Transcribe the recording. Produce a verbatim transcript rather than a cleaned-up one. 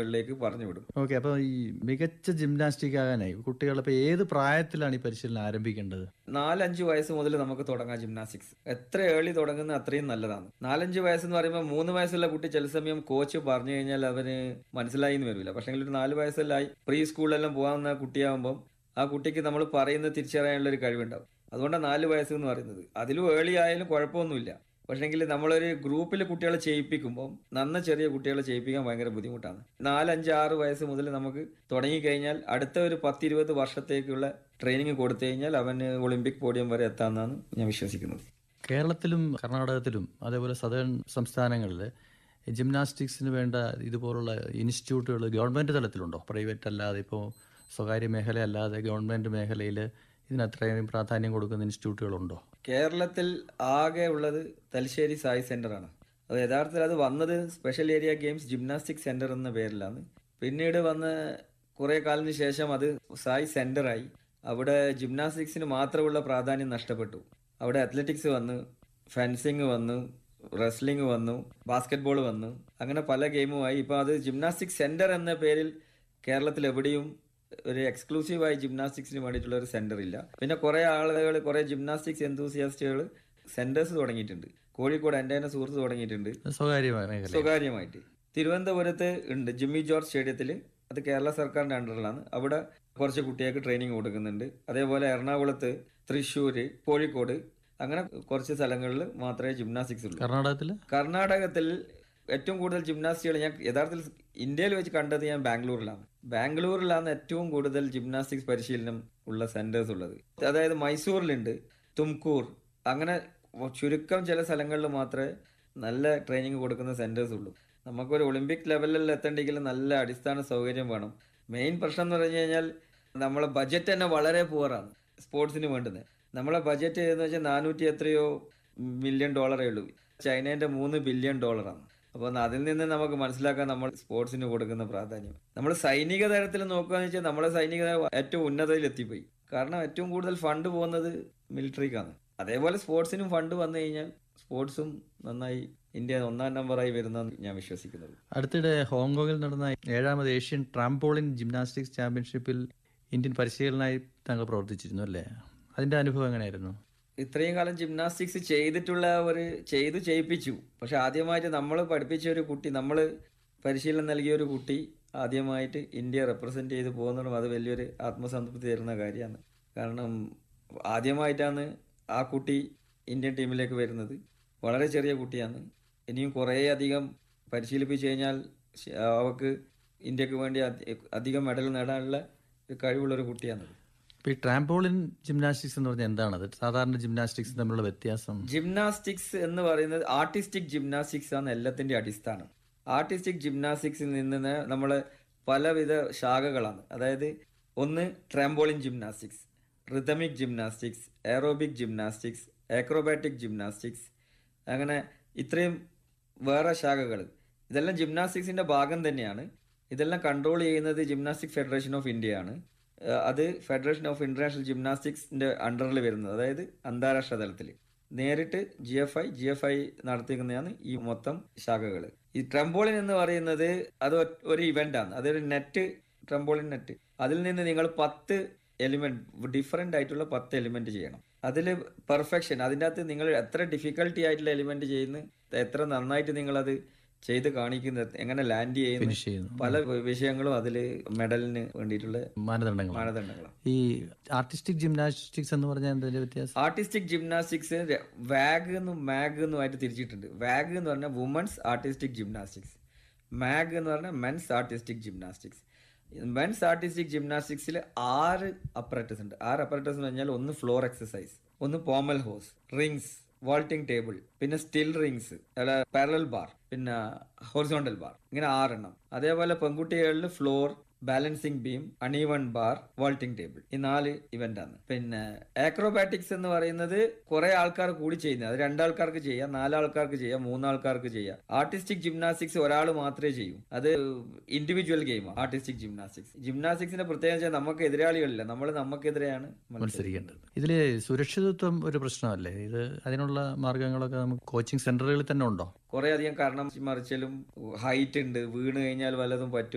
ക്ലബ്ബുകളിലേക്ക് പറഞ്ഞു വിടും. ഓക്കെ. അപ്പോൾ ഈ മികച്ച ജിംനാസ്റ്റിക് ആകാനായി കുട്ടികൾ ഇപ്പോൾ ഏത് പ്രായത്തിലാണ് ഈ പരിശീലനം ആരംഭിക്കേണ്ടത്? നാലഞ്ച് വയസ്സ് മുതൽ നമുക്ക് തുടങ്ങാം ജിംനാസ്റ്റിക്സ്. എത്ര ഏർലി തുടങ്ങുന്ന അത്രയും നല്ലതാണ്. നാലഞ്ച് വയസ്സെന്ന് പറയുമ്പോൾ മൂന്ന് വയസ്സുള്ള കുട്ടി ചില സമയം കോച്ച് പറഞ്ഞു കഴിഞ്ഞാൽ അവന് മനസ്സിലായി എന്ന് വരില്ല. പക്ഷേ ഒരു നാല് വയസ്സെല്ലാം പ്രീ സ്കൂളിലെല്ലാം പോകാവുന്ന കുട്ടിയാകുമ്പം ആ കുട്ടിക്ക് നമ്മൾ പറയുന്നത് തിരിച്ചറിയാനുള്ള ഒരു കഴിവുണ്ടാവും. അതുകൊണ്ടാണ് നാല് വയസ്സ് എന്ന് പറയുന്നത്. അതിലും ഏർലി ആയാലും കുഴപ്പമൊന്നുമില്ല. പക്ഷേങ്കിൽ നമ്മളൊരു ഗ്രൂപ്പിൽ കുട്ടികളെ ചെയ്യിപ്പിക്കുമ്പോൾ നന്ന ചെറിയ കുട്ടികളെ ചെയ്യിപ്പിക്കാൻ ഭയങ്കര ബുദ്ധിമുട്ടാണ്. നാലഞ്ച് ആറ് വയസ്സ് മുതൽ നമുക്ക് തുടങ്ങിക്കഴിഞ്ഞാൽ അടുത്ത ഒരു പത്തിരുപത് വർഷത്തേക്കുള്ള ട്രെയിനിങ് കൊടുത്തു കഴിഞ്ഞാൽ അവന് ഒളിമ്പിക് പോഡിയം വരെ എത്താമെന്നാണ് ഞാൻ വിശ്വസിക്കുന്നത്. കേരളത്തിലും കർണാടകത്തിലും അതേപോലെ സദേൺ സംസ്ഥാനങ്ങളിൽ ജിംനാസ്റ്റിക്സിന് വേണ്ട ഇതുപോലുള്ള ഇൻസ്റ്റിറ്റ്യൂട്ടുകൾ ഗവൺമെൻറ് തലത്തിലുണ്ടോ? പ്രൈവറ്റ് അല്ലാതെ ഇപ്പോൾ സ്വകാര്യ മേഖല അല്ലാതെ ഗവൺമെൻറ് മേഖലയിൽ ഇതിന് അത്രയും പ്രാധാന്യം കൊടുക്കുന്ന ഇൻസ്റ്റിറ്റ്യൂട്ടുകളുണ്ടോ? കേരളത്തിൽ ആകെ ഉള്ളത് തലശ്ശേരി സായി സെന്ററാണ്. അത് യഥാർത്ഥത്തിൽ അത് വന്നത് special area games gymnastic centre എന്ന പേരിലാണ്. പിന്നീട് വന്ന് കുറേ കാലത്തിന് ശേഷം അത് സായി സെന്ററായി. അവിടെ ജിംനാസ്റ്റിക്സിന് മാത്രമുള്ള പ്രാധാന്യം നഷ്ടപ്പെട്ടു. അവിടെ അത്ലറ്റിക്സ് വന്നു, ഫെൻസിങ് വന്നു, റെസ്ലിംഗ് വന്നു, ബാസ്കറ്റ്ബോൾ വന്നു, അങ്ങനെ പല ഗെയിമുമായി. ഇപ്പോൾ അത് ജിംനാസ്റ്റിക് സെന്റർ എന്ന പേരിൽ കേരളത്തിൽ എവിടെയും ഒരു എക്സ്ക്ലൂസീവായി ജിംനാസ്റ്റിക്സിന് വേണ്ടിയിട്ടുള്ള ഒരു സെന്റർ ഇല്ല. പിന്നെ കുറെ ആളുകൾ, കുറെ ജിംനാസ്റ്റിക്സ് എന്തൂസിയാസ്റ്റുകൾ സെന്റേഴ്സ് തുടങ്ങിയിട്ടുണ്ട്. കോഴിക്കോട് എൻ്റെ തന്നെ സുഹൃത്ത് തുടങ്ങിയിട്ടുണ്ട് സ്വകാര്യമായിട്ട്. തിരുവനന്തപുരത്ത് ഉണ്ട് ജിമ്മി ജോർജ് സ്റ്റേഡിയത്തിൽ. അത് കേരള സർക്കാരിന്റെ അണ്ടറിലാണ്. അവിടെ കുറച്ച് കുട്ടികൾക്ക് ട്രെയിനിങ് കൊടുക്കുന്നുണ്ട്. അതേപോലെ എറണാകുളത്ത്, തൃശ്ശൂര്, കോഴിക്കോട്, അങ്ങനെ കുറച്ച് സ്ഥലങ്ങളിൽ മാത്രമേ ജിംനാസ്റ്റിക്സ് ഉള്ളൂ. കർണാടകത്തിൽ കർണാടകത്തിൽ ഏറ്റവും കൂടുതൽ ജിംനാസ്റ്റുകൾ ഞാൻ യഥാർത്ഥത്തിൽ ഇന്ത്യയിൽ വെച്ച് കണ്ടത് ഞാൻ ബാംഗ്ലൂരിലാണ്. ബാംഗ്ലൂരിലാണ് ഏറ്റവും കൂടുതൽ ജിംനാസ്റ്റിക്സ് പരിശീലനം ഉള്ള സെന്റേഴ്സ് ഉള്ളത്. അതായത് മൈസൂരിലുണ്ട്, തുംകൂർ, അങ്ങനെ ചുരുക്കം ചില സ്ഥലങ്ങളിൽ മാത്രമേ നല്ല ട്രെയിനിങ് കൊടുക്കുന്ന സെന്റേഴ്സ് ഉള്ളൂ. നമുക്കൊരു ഒളിമ്പിക് ലെവലിൽ എത്തേണ്ടെങ്കിൽ നല്ല അടിസ്ഥാന സൗകര്യം വേണം. മെയിൻ പ്രശ്നം എന്ന് പറഞ്ഞു കഴിഞ്ഞാൽ നമ്മളെ ബജറ്റ് തന്നെ വളരെ പുവറാണ് സ്പോർട്സിന് വേണ്ടുന്നത്. നമ്മളെ ബജറ്റ് എന്ന് വെച്ചാൽ നാനൂറ്റി എത്രയോ മില്യൺ ഡോളറേ ഉള്ളൂ. ചൈനേന്റെ മൂന്ന് ബില്യൺ ഡോളറാണ്. അപ്പോൾ അതിൽ നിന്ന് നമുക്ക് മനസ്സിലാക്കാൻ നമ്മൾ സ്പോർട്സിന് കൊടുക്കുന്ന പ്രാധാന്യം. നമ്മൾ സൈനിക തലത്തിൽ നോക്കുകയെന്ന് വെച്ചാൽ നമ്മുടെ സൈനിക ഏറ്റവും ഉന്നതയിൽ എത്തിപ്പോയി. കാരണം ഏറ്റവും കൂടുതൽ ഫണ്ട് പോകുന്നത് മിലിറ്ററിക്കാണ്. അതേപോലെ സ്പോർട്സിനും ഫണ്ട് വന്നു കഴിഞ്ഞാൽ സ്പോർട്സും നന്നായി ഇന്ത്യ ഒന്നാം നമ്പറായി വരുന്നതെന്ന് ഞാൻ വിശ്വസിക്കുന്നത്. അടുത്തിടെ ഹോങ്കോങ്ങിൽ നടന്ന ഏഴാമത് ഏഷ്യൻ ട്രാംപോളിൻ ജിംനാസ്റ്റിക്സ് ചാമ്പ്യൻഷിപ്പിൽ ഇന്ത്യൻ പരിശീലനായി താങ്കൾ പ്രവർത്തിച്ചിരുന്നു അല്ലേ? അതിന്റെ അനുഭവം എങ്ങനെയായിരുന്നു? ഇത്രയും കാലം ജിംനാസ്റ്റിക്സ് ചെയ്തിട്ടുള്ള ഒരു ചെയ്തു ചെയ്യിപ്പിച്ചു. പക്ഷെ ആദ്യമായിട്ട് നമ്മൾ പഠിപ്പിച്ച ഒരു കുട്ടി, നമ്മൾ പരിശീലനം നൽകിയ ഒരു കുട്ടി ആദ്യമായിട്ട് ഇന്ത്യ റെപ്രസെന്റ് ചെയ്ത് പോകുന്നതും അത് വലിയൊരു ആത്മസംതൃപ്തി തരുന്ന കാര്യമാണ്. കാരണം ആദ്യമായിട്ടാണ് ആ കുട്ടി ഇന്ത്യൻ ടീമിലേക്ക് വരുന്നത്. വളരെ ചെറിയ കുട്ടിയാണ്. ഇനിയും കുറേ അധികം പരിശീലിപ്പിച്ചു കഴിഞ്ഞാൽ അവർക്ക് ഇന്ത്യക്ക് വേണ്ടി അധികം മെഡൽ നേടാനുള്ള കഴിവുള്ളൊരു കുട്ടിയാണ്. ഈ ട്രാംപോളിൻ ജിംനാസ്റ്റിക്സ് എന്ന് പറഞ്ഞാൽ എന്താണത്? സാധാരണ ജിംനാസ്റ്റിക്സ് തമ്മിലുള്ള വ്യത്യാസം? ജിംനാസ്റ്റിക്സ് എന്ന് പറയുന്നത് ആർട്ടിസ്റ്റിക് ജിംനാസ്റ്റിക്സ് ആണ് എല്ലാത്തിന്റെ അടിസ്ഥാനം. ആർട്ടിസ്റ്റിക് ജിംനാസ്റ്റിക്സിൽ നിന്ന് നമ്മൾ പലവിധ ശാഖകളാണ്. അതായത് ഒന്ന് trampoline gymnastics, rhythmic gymnastics, aerobic gymnastics, acrobatic gymnastics, അങ്ങനെ ഇത്രയും വേറെ ശാഖകൾ. ഇതെല്ലാം ജിംനാസ്റ്റിക്സിന്റെ ഭാഗം തന്നെയാണ്. ഇതെല്ലാം കൺട്രോൾ ചെയ്യുന്നത് ജിംനാസ്റ്റിക് ഫെഡറേഷൻ ഓഫ് ഇന്ത്യയാണ്. അത് ഫെഡറേഷൻ ഓഫ് ഇന്റർനാഷണൽ ജിംനാസ്റ്റിക്സിന്റെ അണ്ടറിൽ വരുന്നത്. അതായത് അന്താരാഷ്ട്ര തലത്തിൽ നേരിട്ട് G F I G F I നടത്തിക്കുന്നതാണ് ഈ മൊത്തം ശാഖകൾ. ഈ ട്രംപോളിൻ എന്ന് പറയുന്നത് അത് ഒരു ഇവന്റ് ആണ്. അതൊരു നെറ്റ്, ട്രംപോളിൻ നെറ്റ്. അതിൽ നിന്ന് നിങ്ങൾ പത്ത് എലിമെന്റ്, ഡിഫറെന്റ് ആയിട്ടുള്ള പത്ത് എലിമെന്റ് ചെയ്യണം. അതിൽ പെർഫെക്ഷൻ, അതിൻ്റെ അകത്ത് നിങ്ങൾ എത്ര ഡിഫിക്കൽട്ടി ആയിട്ടുള്ള എലിമെന്റ് ചെയ്യുന്നു, എത്ര നന്നായിട്ട് നിങ്ങളത് ചെയ്ത് കാണിക്കുന്നത്, എങ്ങനെ ലാൻഡ് ചെയ്യുന്നു, പല വിഷയങ്ങളും അതിൽ മെഡലിന് വേണ്ടിയിട്ടുള്ള മാനദണ്ഡങ്ങൾ മാനദണ്ഡങ്ങളാണ്. ഈ ആർട്ടിസ്റ്റിക് ജിംനാസ്റ്റിക്സ് എന്ന് പറഞ്ഞാൽ എന്താ വ്യത്യാസം? ആർട്ടിസ്റ്റിക് ജിംനാസ്റ്റിക്സ് വാഗ് എന്നും മാഗ് എന്നുമായിട്ട് തിരിച്ചിട്ടുണ്ട്. വാഗ് എന്ന് പറഞ്ഞാൽ വുമൻസ് ആർട്ടിസ്റ്റിക് ജിംനാസ്റ്റിക്സ്, മാഗ് എന്ന് പറഞ്ഞാൽ men's artistic gymnastics. Men's artistic ജിംനാസ്റ്റിക്സിൽ ആറ് അപ്പറേറ്റസ് ഉണ്ട്. ആറ് അപ്പറേറ്റസ് എന്ന് പറഞ്ഞാൽ ഒന്ന് ഫ്ലോർ എക്സസൈസ്, ഒന്ന് പോമൽ ഹോസ്, റിങ്സ്, വാൾട്ടിംഗ് ടേബിൾ, പിന്നെ സ്റ്റിൽ റിങ്സ്, പാരലൽ ബാർ, പിന്നെ ഹൊറിസോണ്ടൽ ബാർ, ഇങ്ങനെ ആറെണ്ണം. അതേപോലെ പെൺകുട്ടികളിൽ floor, balancing beam, അണീവൺ bar, Watling table, ഈ നാല് ഇവന്റ് ആണ്. പിന്നെ ആക്രോബാറ്റിക്സ് എന്ന് പറയുന്നത് കുറെ ആൾക്കാർ കൂടി ചെയ്യുന്നത്. അത് രണ്ടാൾക്കാർക്ക് ചെയ്യാം, നാലാൾക്കാർക്ക് ചെയ്യാം, മൂന്നാൾക്കാർക്ക് ചെയ്യാം. ആർട്ടിസ്റ്റിക് ജിംനാസ്റ്റിക്സ് ഒരാൾ മാത്രമേ ചെയ്യൂ. അത് ഇൻഡിവിജ്വൽ ഗെയിമാണ് ആർട്ടിസ്റ്റിക് ജിംനാസ്റ്റിക്സ്. ജിംനാസ്റ്റിക്സിന്റെ പ്രത്യേകത നമുക്ക് എതിരാളികളില്ല, നമ്മൾ നമുക്കെതിരെയാണ് മത്സരിക്കേണ്ടത്. ഇതില് സുരക്ഷിതത്വം ഒരു പ്രശ്നമല്ലേ? ഇത് അതിനുള്ള മാർഗങ്ങളൊക്കെ നമുക്ക് കോച്ചിങ് സെന്ററുകളിൽ തന്നെ ഉണ്ടോ? കുറെ അധികം കാരണം മറിച്ചലും ഹൈറ്റ് ഉണ്ട്, വീണ് കഴിഞ്ഞാൽ വല്ലതും പറ്റും,